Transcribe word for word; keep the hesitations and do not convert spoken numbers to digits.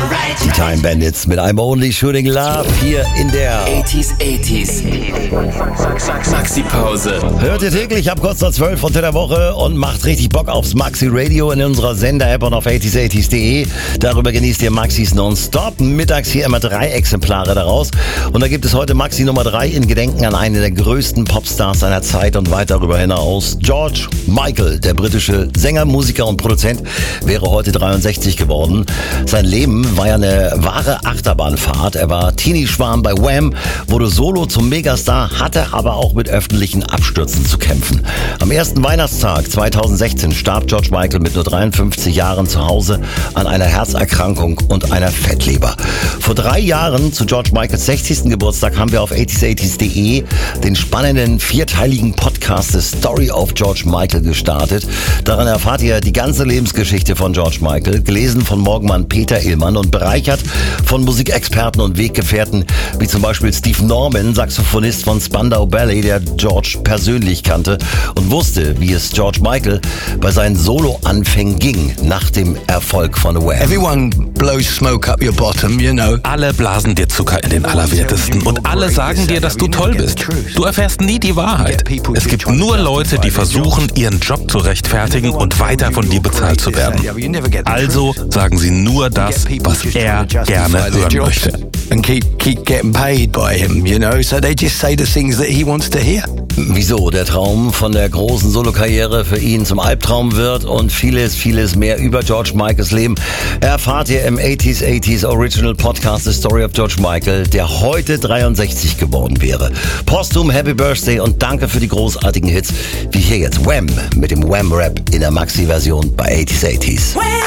Die Time Bandits mit I'm Only Shooting Love hier in der achtziger, achtziger. Maxi-Pause. Hört ihr täglich ab kurz nach zwölf unter der Woche und macht richtig Bock aufs Maxi Radio in unserer Sender-App und auf achtziger, achtziger punkt de. Darüber genießt ihr Maxis nonstop. Mittags hier immer drei Exemplare daraus. Und da gibt es heute Maxi Nummer drei in Gedenken an einen der größten Popstars seiner Zeit und weit darüber hinaus. George Michael, der britische Sänger, Musiker und Produzent, wäre heute dreiundsechzig geworden. Sein Leben war ja eine wahre Achterbahnfahrt. Er war Teenie-Schwarm bei Wham, wurde solo zum Megastar, hatte aber auch mit öffentlichen Abstürzen zu kämpfen. Am ersten Weihnachtstag zweitausendsechzehn starb George Michael mit nur dreiundfünfzig Jahren zu Hause an einer Herzerkrankung und einer Fettleber. Vor drei Jahren, zu George Michaels sechzigsten Geburtstag, haben wir auf achtziger, achtziger punkt de den spannenden vierteiligen Podcast The Story of George Michael gestartet. Darin erfahrt ihr die ganze Lebensgeschichte von George Michael, gelesen von Morgenmann Peter Illmann und bereichert von Musikexperten und Weggefährten, wie zum Beispiel Steve Norman, Saxophonist von Spandau Ballet, der George persönlich kannte und wusste, wie es George Michael bei seinen Solo-Anfängen ging, nach dem Erfolg von Wham. Everyone blows smoke up your bottom, you know. Alle blasen dir Zucker in den Allerwertesten und alle sagen dir, dass du toll bist. Du erfährst nie die Wahrheit. Es gibt nur Leute, die versuchen, ihren Job zu rechtfertigen und weiter von dir bezahlt zu werden. Also sagen sie nur das, was er gerne hören möchte. And keep keep getting paid by him, you know. So they just say the things that he wants to hear. Wieso der Traum von der großen Solokarriere für ihn zum Albtraum wird und vieles, vieles mehr über George Michaels Leben erfahrt ihr im achtziger, achtziger Original Podcast The Story of George Michael, der heute dreiundsechzig geworden wäre. Posthum Happy Birthday und danke für die großartigen Hits, wie hier jetzt Wham mit dem Wham-Rap in der Maxi-Version bei achtziger, achtziger.